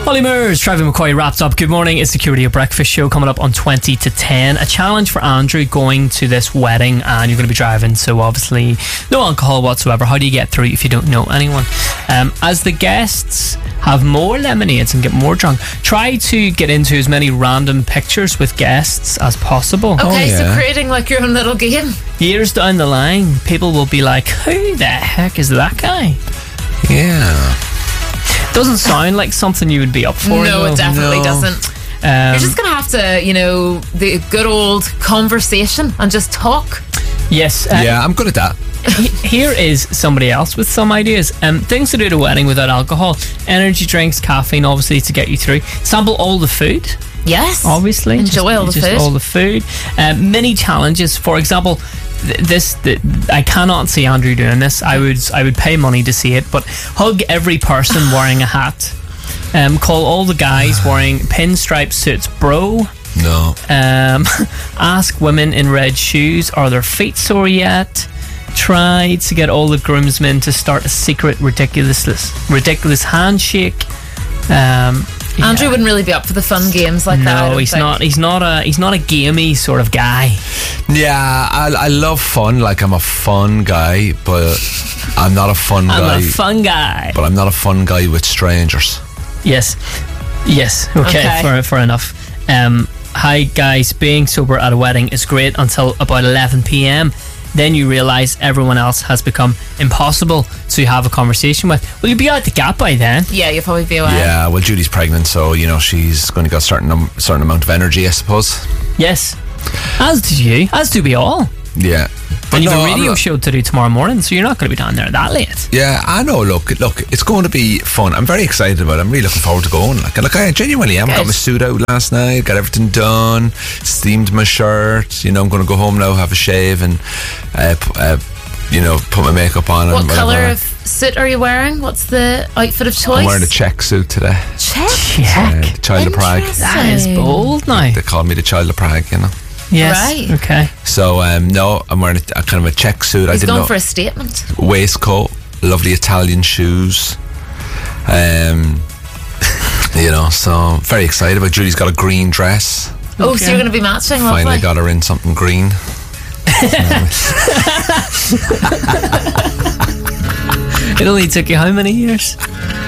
Ollie Moores, Travis McCoy wrapped up. Good morning. It's the Security Breakfast Show coming up on 20 to 10. A challenge for Andrew going to this wedding, and you're going to be driving, so obviously no alcohol whatsoever. How do you get through if you don't know anyone? As the guests have more lemonades and get more drunk, try to get into as many random pictures with guests as possible. Okay, so creating like your own little game. Years down the line, people will be like, who the heck is that guy? Yeah. Doesn't sound like something you would be up for. No, it definitely doesn't. You're just going to have to, the good old conversation and just talk. Yes. Yeah, I'm good at that. Here is somebody else with some ideas. Things to do at a wedding without alcohol. Energy drinks, caffeine, obviously, to get you through. Sample all the food. Yes. Obviously. Enjoy all the food. All the food. Mini challenges. For example, I cannot see Andrew doing this. I would pay money to see it, but hug every person wearing a hat. Call all the guys wearing pinstripe suits bro. No. Ask women in red shoes, are their feet sore yet? Try to get all the groomsmen to start a secret ridiculous handshake. Andrew wouldn't really be up for the fun games like that. No, he's not. He's not a gamey sort of guy. Yeah, I love fun. Like, I'm a fun guy, but I'm not a fun guy. I'm a fun guy, but I'm not a fun guy with strangers. Yes. Okay. Fair enough. Hi guys, being sober at a wedding is great until about 11 p.m. Then you realise everyone else has become impossible to have a conversation with. Will you be out the gap by then? Yeah, you'll probably be away. Yeah, well, Judy's pregnant, so she's going to get a certain amount of energy, I suppose. Yes, as do you, as do we all. Yeah. And you have a radio show to do tomorrow morning, so you're not going to be down there that late. Yeah, I know. Look, it's going to be fun. I'm very excited about it. I'm really looking forward to going. Like I genuinely am. I got my suit out last night, got everything done, steamed my shirt. I'm going to go home now, have a shave, and put my makeup on. What colour of suit are you wearing? What's the outfit of choice? I'm wearing a check suit today. Check? Child of Prague. That is bold now. They call me the Child of Prague, Yes. Right. Okay. So no, I'm wearing a kind of a check suit. He's going for a statement. Waistcoat, lovely Italian shoes. So very excited about. Judy's got a green dress. Oh, so you're going to be matching. Finally got her in something green. It only took you how many years?